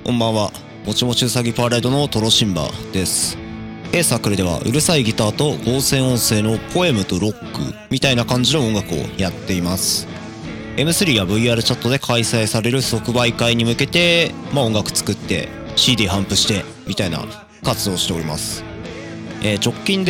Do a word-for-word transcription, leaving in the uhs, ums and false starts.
こんばんは。もちもちうさぎパーライドのトロシンバです。A サークルではうるさいギターと合成音声のポエムとロックみたいな感じの音楽をやっています。エムスリー や ブイアール チャットで開催される即売会に向けて、まあ、音楽作って シーディー 頒布してみたいな活動をしております。えー、直近で